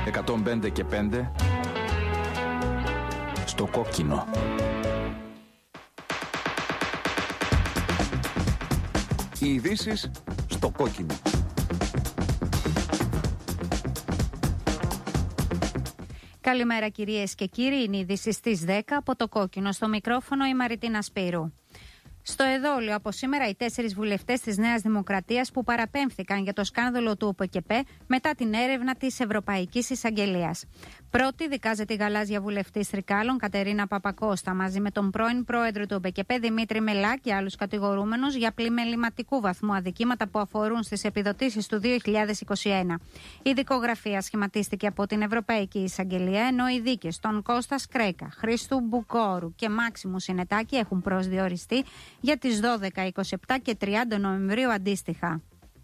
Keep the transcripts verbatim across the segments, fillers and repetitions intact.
εκατόν πέντε και πέντε στο κόκκινο. Οι ειδήσεις στο κόκκινο. Καλημέρα κυρίες και κύριοι, είναι η είδηση στις δέκα από το κόκκινο. Στο μικρόφωνο η Μαριτίνα Σπύρου. Στο εδόλιο από σήμερα οι τέσσερις βουλευτές της Νέας Δημοκρατίας που παραπέμφθηκαν για το σκάνδαλο του ΟΠΕΚΕΠΕ μετά την έρευνα της Ευρωπαϊκής Εισαγγελίας. Πρώτη δικάζεται η γαλάζια βουλευτή Τρικάλων Κατερίνα Παπακώστα μαζί με τον πρώην πρόεδρο του ΟΠΕΚΕΠΕ Δημήτρη Μελά και άλλους κατηγορούμενους για πλημεληματικού βαθμού αδικήματα που αφορούν στις επιδοτήσεις του δύο χιλιάδες είκοσι ένα. Η δικογραφία σχηματίστηκε από την Ευρωπαϊκή Εισαγγελία, ενώ οι δίκες των Κώστα Κρέκα, Χρήστου Μπουκόρου και Μάξιμου Συνετάκη έχουν προσδιοριστεί για τις δώδεκα, είκοσι επτά και τριάντα Νοεμβρίου αντίστοιχα.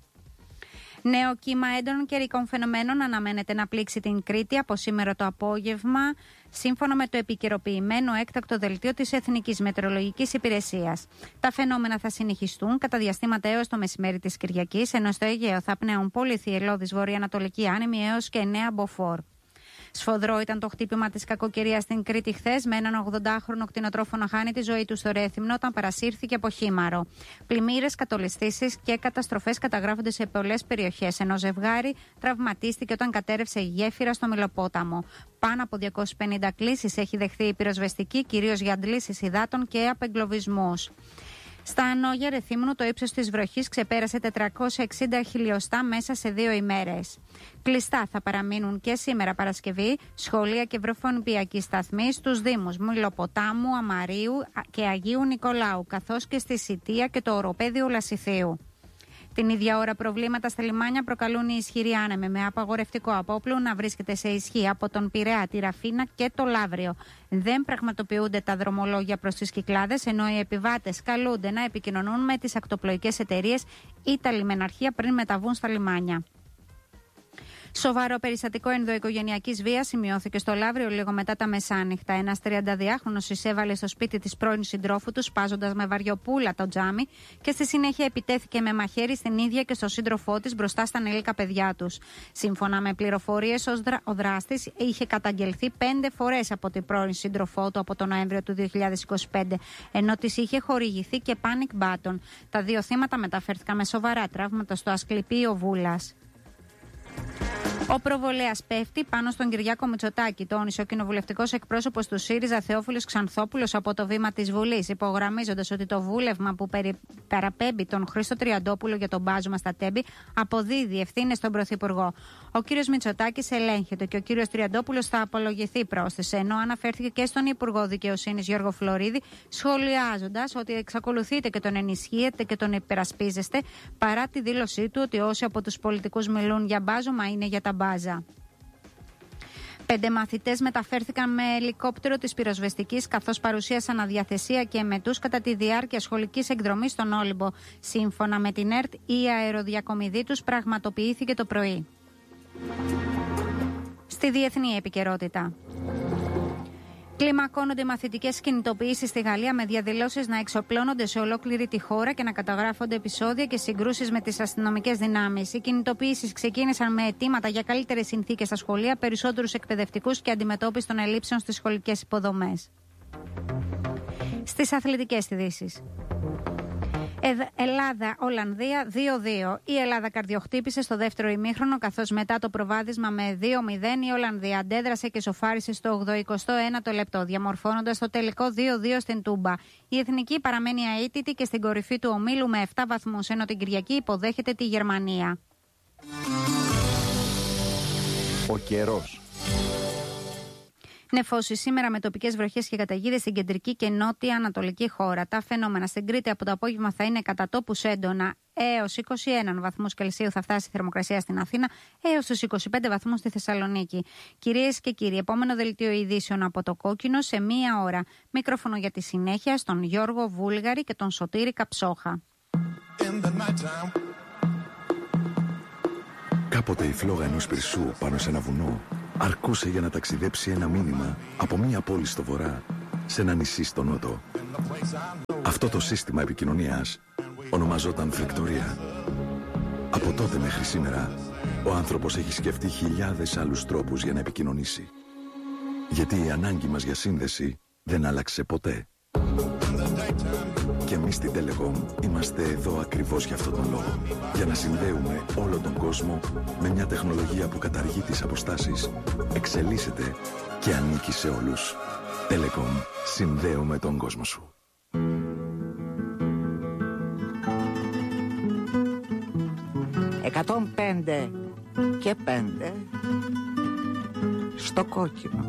Νέο κύμα έντονων καιρικών φαινομένων αναμένεται να πλήξει την Κρήτη από σήμερα το απόγευμα, σύμφωνα με το επικαιροποιημένο έκτακτο δελτίο της Εθνικής Μετεωρολογικής Υπηρεσίας. Τα φαινόμενα θα συνεχιστούν κατά διαστήματα έως το μεσημέρι της Κυριακής, ενώ στο Αιγαίο θα πνέουν πολυθυελλώδης βορειοανατολική άνεμη έως και εννέα μποφόρ. Σφοδρό ήταν το χτύπημα της κακοκαιρίας στην Κρήτη χθες, με έναν ογδοντάχρονο κτηνοτρόφο να χάνει τη ζωή του στο Ρέθυμνο όταν παρασύρθηκε από χήμαρο. Πλημμύρες, κατολιστήσεις και καταστροφές καταγράφονται σε πολλές περιοχές, ενώ ζευγάρι τραυματίστηκε όταν κατέρευσε η γέφυρα στο Μελοπόταμο. Πάνω από διακόσιες πενήντα κλήσεις έχει δεχθεί η πυροσβεστική, κυρίως για αντλήσεις υδάτων και απεγκλωβισμούς. Στα Ανόγια Ρεθύμνου το ύψος της βροχής ξεπέρασε τετρακόσια εξήντα χιλιοστά μέσα σε δύο ημέρες. Κλειστά θα παραμείνουν και σήμερα Παρασκευή σχολεία και βρεφονιπιακοί σταθμοί στους Δήμους Μηλοποτάμου, Αμαρίου και Αγίου Νικολάου, καθώς και στη Σιτία και το οροπέδιο Λασιθίου. Την ίδια ώρα προβλήματα στα λιμάνια προκαλούν οι ισχυροί άνεμοι, με απαγορευτικό απόπλου να βρίσκεται σε ισχύ από τον Πειραιά, τη Ραφίνα και το Λαύριο. Δεν πραγματοποιούνται τα δρομολόγια προς τις Κυκλάδες, ενώ οι επιβάτες καλούνται να επικοινωνούν με τις ακτοπλοϊκές εταιρείες ή τα λιμεναρχεία πριν μεταβούν στα λιμάνια. Σοβαρό περιστατικό ενδοοικογενειακής βίας σημειώθηκε στο Λαύριο λίγο μετά τα μεσάνυχτα. Ένας τριανταδυάχρονος εισέβαλε στο σπίτι της πρώην συντρόφου του, σπάζοντας με βαριοπούλα το τζάμι, και στη συνέχεια επιτέθηκε με μαχαίρι στην ίδια και στο σύντροφό της μπροστά στα ανήλικα παιδιά τους. Σύμφωνα με πληροφορίες, ο δράστης είχε καταγγελθεί πέντε φορές από την πρώην σύντροφό του από τον Νοέμβριο του δύο χιλιάδες είκοσι πέντε, ενώ της είχε χορηγηθεί και panic button. Τα δύο θύματα μεταφέρθηκαν με σοβαρά τραύματα στο Ασκληπείο Βούλας. Ο προβολέας πέφτει πάνω στον Κυριάκο Μητσοτάκη, τόνισε ο κοινοβουλευτικός εκπρόσωπος του ΣΥΡΙΖΑ Θεόφιλος Ξανθόπουλος από το βήμα της Βουλής, υπογραμμίζοντας ότι το βούλευμα που περι... παραπέμπει τον Χρήστο Τριαντόπουλο για τον μπάζωμα στα Τέμπη αποδίδει ευθύνες στον Πρωθυπουργό. Ο κύριος Μητσοτάκης ελέγχεται και ο κύριος Τριαντόπουλος θα απολογηθεί, πρόσθεσε, ενώ αναφέρθηκε και στον Υπουργό Δικαιοσύνης Γιώργο Φλωρίδη, σχολιάζοντας ότι εξακολουθείτε και τον ενισχύετε και τον υπερασπίζεστε, παρά τη δήλωσή του ότι όσοι από τους πολιτικούς μιλούν για μπάζωμα είναι για τα μπάζα. Πέντε μαθητές μεταφέρθηκαν με ελικόπτερο της πυροσβεστικής, καθώς παρουσίασαν αδιαθεσία και εμετούς κατά τη διάρκεια σχολικής εκδρομής στον Όλυμπο. Σύμφωνα με την ΕΡΤ, η αεροδιακομιδή τους πραγματοποιήθηκε το πρωί. Στη διεθνή επικαιρότητα. Κλιμακώνονται μαθητικές κινητοποιήσεις στη Γαλλία, με διαδηλώσεις να εξοπλώνονται σε ολόκληρη τη χώρα και να καταγράφονται επεισόδια και συγκρούσεις με τις αστυνομικές δυνάμεις. Οι κινητοποιήσεις ξεκίνησαν με αιτήματα για καλύτερες συνθήκες στα σχολεία, περισσότερους εκπαιδευτικούς και αντιμετώπιση των ελλείψεων στις σχολικές υποδομές. Στις αθλητικές ειδήσεις. Ελλάδα-Ολλανδία δύο δύο. Η Ελλάδα καρδιοχτύπησε στο δεύτερο ημίχρονο, καθώς μετά το προβάδισμα με δύο μηδέν η Ολλανδία αντέδρασε και σοφάρισε στο ογδοηκοστό ένατο λεπτό, διαμορφώνοντας το τελικό δύο δύο στην Τούμπα. Η Εθνική παραμένει αίτητη και στην κορυφή του ομίλου με επτά βαθμούς, ενώ την Κυριακή υποδέχεται τη Γερμανία. Ο καιρός. Νεφώσεις σήμερα με τοπικές βροχές και καταιγίδες στην κεντρική και νότια ανατολική χώρα. Τα φαινόμενα στην Κρήτη από το απόγευμα θα είναι κατά τόπους έντονα. Έως είκοσι ένα βαθμούς Κελσίου θα φτάσει η θερμοκρασία στην Αθήνα, έως τους είκοσι πέντε βαθμούς στη Θεσσαλονίκη. Κυρίες και κύριοι, επόμενο δελτίο ειδήσεων από το κόκκινο σε μία ώρα. Μικρόφωνο για τη συνέχεια στον Γιώργο Βούλγαρη και τον Σωτήρη Καψόχα. Κάποτε η φλόγα ενός πυρσού πάνω σε ένα βουνό αρκούσε για να ταξιδέψει ένα μήνυμα από μία πόλη στο βορρά σε ένα νησί στο νότο. Αυτό το σύστημα επικοινωνίας ονομαζόταν φρεκτορία. Από τότε μέχρι σήμερα Ο άνθρωπος έχει σκεφτεί χιλιάδες άλλους τρόπους για να επικοινωνήσει. Γιατί η ανάγκη μας για σύνδεση δεν άλλαξε ποτέ. Και εμείς στην Telecom είμαστε εδώ ακριβώς για αυτόν τον λόγο. Για να συνδέουμε όλο τον κόσμο με μια τεχνολογία που καταργεί τις αποστάσεις, εξελίσσεται και ανήκει σε όλους. Telecom. Συνδέουμε τον κόσμο σου. εκατόν πέντε και πέντε στο κόκκινο.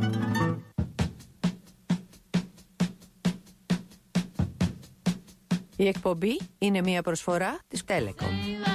Η εκπομπή είναι μια προσφορά της Telecom.